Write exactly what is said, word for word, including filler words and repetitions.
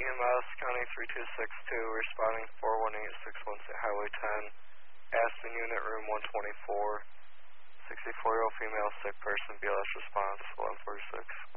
M S, County three two six two, responding four one eight six one six Highway ten, Aston Unit, Room one twenty-four, sixty-four-year-old female sick person, B L S response, eleven forty-six.